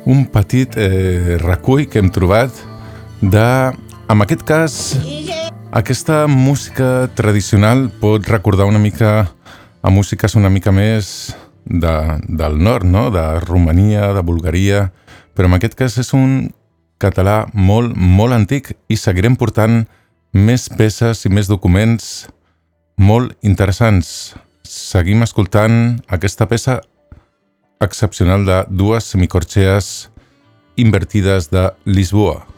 un petit recull que hem trobat de, en aquest cas, aquesta música tradicional pot recordar una mica a músiques una mica més del nord, no? De Romania, de Bulgaria, però en aquest cas és un català molt, molt antic i seguirem portant més peces i més documents molt interessants. Seguim escoltant aquesta peça excepcional de dues semicorxees invertides de Lisboa.